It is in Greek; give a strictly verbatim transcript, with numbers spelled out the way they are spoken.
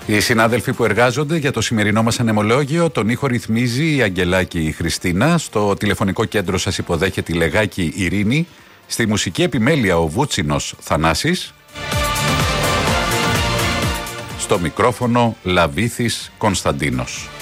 Οι συνάδελφοι που εργάζονται για το σημερινό μας ανεμολόγιο, τον ήχο ρυθμίζει η Αγγελάκη η Χριστίνα. Στο τηλεφωνικό κέντρο σας υποδέχεται η Λεγάκη Ειρήνη. Στη μουσική επιμέλεια ο Βούτσινος Θανάσης. Στο μικρόφωνο Λαβίθης Κωνσταντίνος.